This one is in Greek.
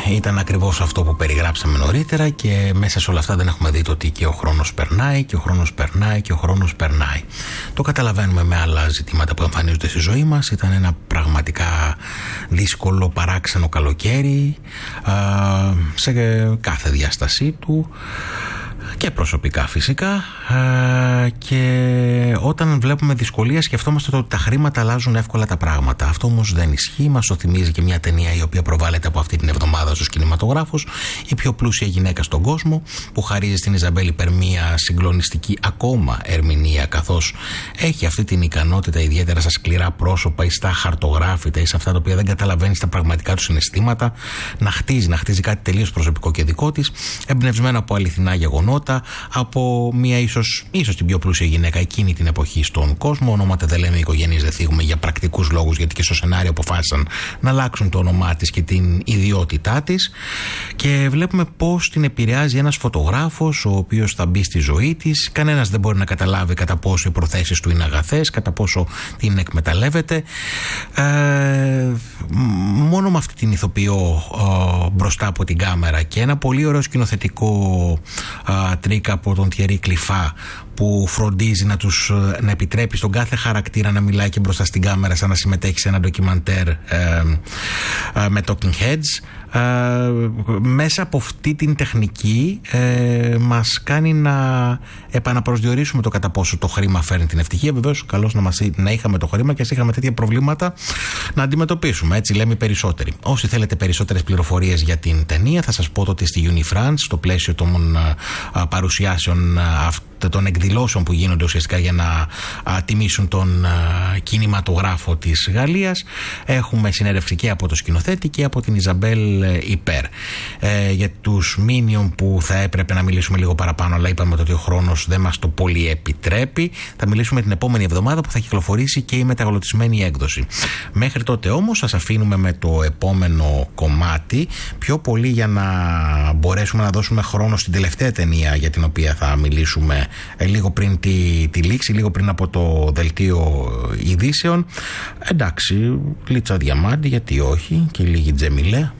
ήταν ακριβώς αυτό που περιγράψαμε νωρίτερα, και μέσα σε όλα αυτά δεν έχουμε δει το ότι και ο χρόνος περνάει και ο χρόνος περνάει και ο χρόνος περνάει. Το καταλαβαίνουμε με άλλα ζητήματα που εμφανίζονται στη ζωή μας. Ήταν ένα πραγματικά δύσκολο, παράξενο καλοκαίρι σε κάθε διάστασή του, και προσωπικά φυσικά, και όταν βλέπουμε δυσκολία σκεφτόμαστε ότι τα χρήματα αλλάζουν εύκολα τα πράγματα. Αυτό όμως δεν ισχύει. Μας το θυμίζει και μια ταινία η οποία προβάλλεται από αυτή την εβδομάδα στους κινηματογράφους, Η πιο πλούσια γυναίκα στον κόσμο, που χαρίζει στην Ιζαμπέλ Ιπέρ μια συγκλονιστική ακόμα ερμηνεία, καθώς έχει αυτή την ικανότητα, ιδιαίτερα στα σκληρά πρόσωπα ή στα χαρτογράφητα ή σε αυτά τα οποία δεν καταλαβαίνει τα πραγματικά του συναισθήματα, να χτίζει κάτι τελείως προσωπικό και δικό της, εμπνευσμένο από αληθινά γεγονότα, από μια ίσως την πιο πλούσια γυναίκα εκείνη την εποχή στον κόσμο. Ονόματα δεν λέμε, οικογένειες δεν θίγουμε για πρακτικούς λόγους, γιατί και στο σενάριο αποφάσισαν να αλλάξουν το όνομά της και την ιδιότητά της, και βλέπουμε πώς την επηρεάζει ένας φωτογράφος ο οποίος θα μπει στη ζωή της. Κανένας δεν μπορεί να καταλάβει κατά πόσο οι προθέσεις του είναι αγαθές, κατά πόσο την εκμεταλλεύεται. Μόνο με αυτή την ηθοποιό μπροστά από την κάμερα, και ένα πολύ ωραίο σκηνοθετικό τρίκ από τον Τιερί Κλιφά, που φροντίζει να επιτρέπει στον κάθε χαρακτήρα να μιλάει και μπροστά στην κάμερα, σαν να συμμετέχει σε ένα ντοκιμαντέρ με talking heads. Μέσα από αυτή την τεχνική μας κάνει να επαναπροσδιορίσουμε το κατά πόσο το χρήμα φέρνει την ευτυχία. Βεβαίως, καλώς να είχαμε το χρήμα και ας είχαμε τέτοια προβλήματα να αντιμετωπίσουμε. Έτσι λέμε οι περισσότεροι. Όσοι θέλετε περισσότερες πληροφορίες για την ταινία, θα σας πω ότι στη Unifrance, στο πλαίσιο των παρουσιάσεων των εκδηλώσεων που γίνονται ουσιαστικά για να τιμήσουν τον κινηματογράφο της Γαλλίας, έχουμε συνέντευξη και από το σκηνοθέτη και από την Ιζαμπέλ Ιπέρ. Για τους Μίνιον που θα έπρεπε να μιλήσουμε λίγο παραπάνω, αλλά είπαμε ότι ο χρόνος δεν μας το πολύ επιτρέπει, θα μιλήσουμε την επόμενη εβδομάδα που θα κυκλοφορήσει και η μεταγλωτισμένη έκδοση. Μέχρι τότε όμως σας αφήνουμε με το επόμενο κομμάτι, πιο πολύ για να μπορέσουμε να δώσουμε χρόνο στην τελευταία ταινία για την οποία θα μιλήσουμε λίγο πριν τη λήξη, λίγο πριν από το δελτίο ειδήσεων. Εντάξει, Λίτσα Διαμάντη, γιατί όχι, και λίγη Τζεμιλέ.